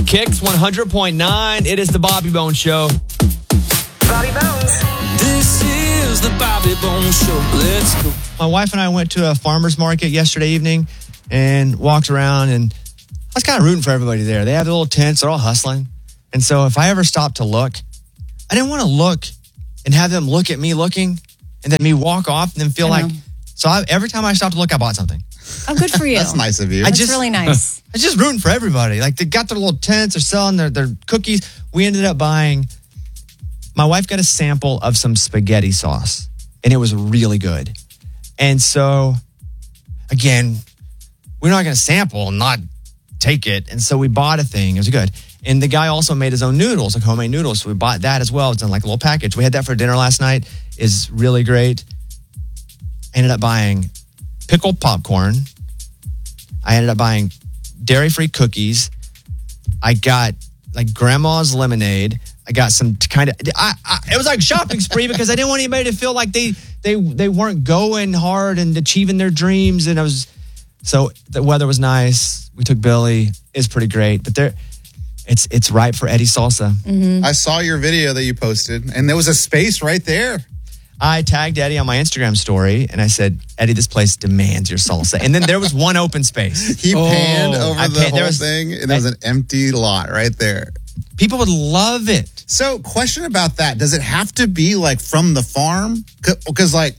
Kicks 100.9. It is the Bobby Bones Show. Bobby Bones. This is the Bobby Bones Show. Let's go. My wife and I went to a farmer's market yesterday evening and walked around, and I was kind of rooting for everybody there. They have the little tents. They're all hustling. And so if I ever stopped to look, I didn't want to look and have them look at me looking and then me walk off and then feel like... So every time I stopped to look, I bought something. Oh, good for you. That's nice of you. That's really nice. I was just rooting for everybody. Like, they got their little tents. They're selling their cookies. We ended up buying... My wife got a sample of some spaghetti sauce, and it was really good. And so, again, we're not going to sample and not take it. And so we bought a thing. It was good. And the guy also made his own noodles, like homemade noodles. So we bought that as well. It's in like a little package. We had that for dinner last night. It's really great. I ended up buying pickled popcorn. I ended up buying dairy-free cookies. I got like grandma's lemonade. I got some kind of... it was like a shopping spree because I didn't want anybody to feel like they weren't going hard and achieving their dreams. And so the weather was nice. We took Billy. It's pretty great. But it's ripe for Eddie salsa. Mm-hmm. I saw your video that you posted, and there was a space right there. I tagged Eddie on my Instagram story, and I said, Eddie, this place demands your salsa. And then there was one open space. He panned over the whole thing, and there was an empty lot right there. People would love it. So, question about that. Does it have to be, like, from the farm? Because, like...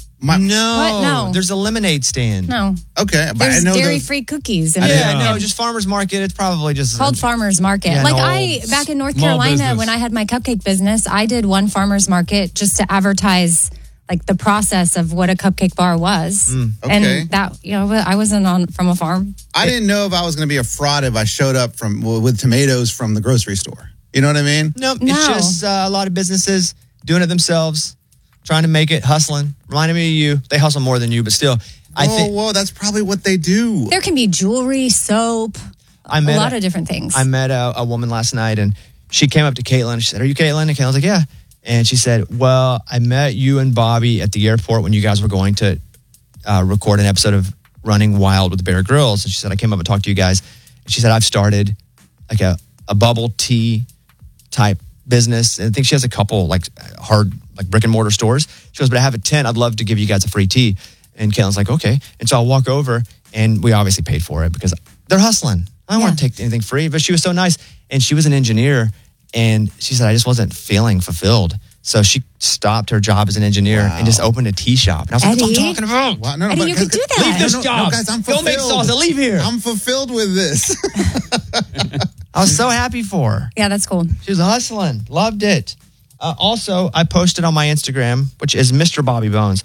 No. There's a lemonade stand. No. Okay. But There's I know dairy-free cookies. Just farmer's market. It's probably just... called farmer's market. Yeah, back in North Carolina, business. when I had my cupcake business, I did one farmer's market just to advertise like the process of what a cupcake bar was. Okay. And that, I wasn't from a farm. I didn't know if I was going to be a fraud if I showed up with tomatoes from the grocery store. You know what I mean? No. It's just a lot of businesses doing it themselves, trying to make it, hustling. Reminded me of you. They hustle more than you, but still. Whoa, that's probably what they do. There can be jewelry, soap, a lot of different things. I met a woman last night, and she came up to Caitlin. She said, "Are you Caitlin?" And Caitlin was like, "Yeah." And she said, "Well, I met you and Bobby at the airport when you guys were going to record an episode of Running Wild with Bear Grylls." And she said, "I came up and talked to you guys." And she said, "I've started like a bubble tea type business." And I think she has a couple like hard like brick and mortar stores. She goes, "But I have a tent. I'd love to give you guys a free tea." And Caitlin's like, "Okay." And so I'll walk over, and we obviously paid for it because they're hustling. I don't want to take anything free, but she was so nice. And she was an engineer, and she said, "I just wasn't feeling fulfilled." So she stopped her job as an engineer and just opened a tea shop. And I was like, "What are you talking about?" Wow, Eddie, you could do that. Leave this job. No, guys, I'm Go make fulfilled. salsa. Leave here. I'm fulfilled with this. I was so happy for her. Yeah, that's cool. She was hustling. Loved it. Also, I posted on my Instagram, which is Mr. Bobby Bones,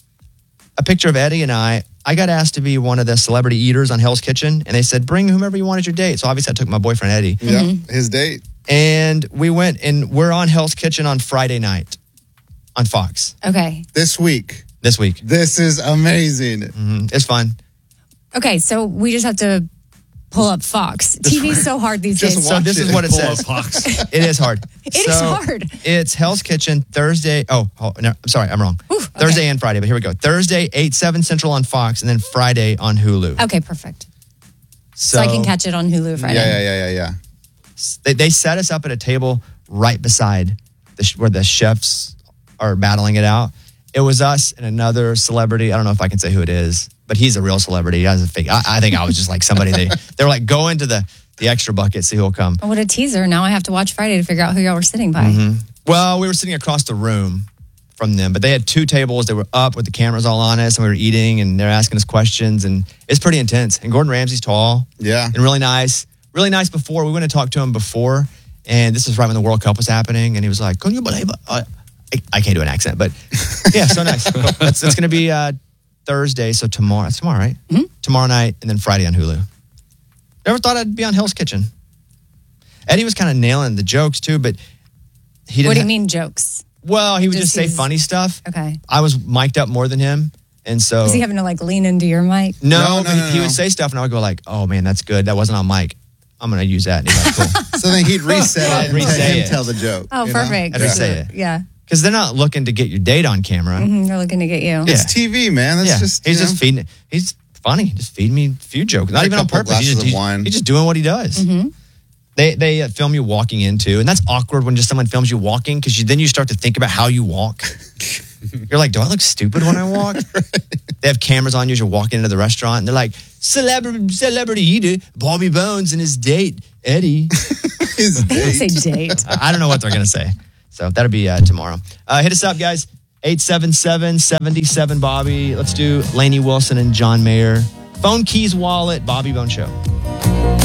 a picture of Eddie and I. I got asked to be one of the celebrity eaters on Hell's Kitchen, and they said, "Bring whomever you want as your date." So obviously I took my boyfriend, Eddie. Yeah, his date. And we went, and we're on Hell's Kitchen on Friday night on Fox. Okay. This week. This is amazing. It's fun. Okay, so we just have to pull up Fox. TV's so hard these days. So this is what it says. It is hard. It is hard. It's Hell's Kitchen Thursday. No, I'm sorry, I'm wrong. Thursday and Friday, but here we go. Thursday, 8/7 Central on Fox, and then Friday on Hulu. Okay, perfect. So I can catch it on Hulu Friday. Yeah. They set us up at a table right beside where the chefs are battling it out. It was us and another celebrity. I don't know if I can say who it is, but he's a real celebrity. He has a fake. I think I was just like somebody they were like, go into the extra bucket, see who'll come. Oh, what a teaser. Now I have to watch Friday to figure out who y'all were sitting by. Well, we were sitting across the room from them, but they had two tables. They were up with the cameras all on us, and we were eating, and they're asking us questions, and it's pretty intense. And Gordon Ramsay's tall. Yeah. And really nice. Really nice before. We went and talked to him before, and this was right when the World Cup was happening, and he was like, "Can you believe it?" I can't do an accent, but yeah, so nice. It's going to be Thursday, so tomorrow. It's tomorrow, right? Mm-hmm. Tomorrow night, and then Friday on Hulu. Never thought I'd be on Hell's Kitchen. Eddie was kind of nailing the jokes too, but he didn't. What do you mean jokes? Well, he would just say funny stuff. Okay. I was mic'd up more than him, and so was he having to like lean into your mic? No, he would say stuff, and I would go like, "Oh man, that's good. That wasn't on mic. I'm going to use that." And he's like, "Cool." So then he'd reset it and Reset it. tell the joke. Oh, perfect. I'd reset it. Yeah. Because they're not looking to get your date on camera. They're looking to get you. It's TV, man. That's just he's just feeding. He's funny. Just feeding me a few jokes. Not even on purpose. Glasses of wine. He's just doing what he does. They film you walking into, and that's awkward when just someone films you walking because then you start to think about how you walk. You're like, do I look stupid when I walk? They have cameras on you as you're walking into the restaurant, and they're like, celebrity eater, Bobby Bones and his date, Eddie. His date. Say date. I don't know what they're going to say. So that'll be tomorrow. Hit us up, guys. 877-77-Bobby. Let's do Lainey Wilson and John Mayer. Phone, keys, wallet, Bobby Bone Show.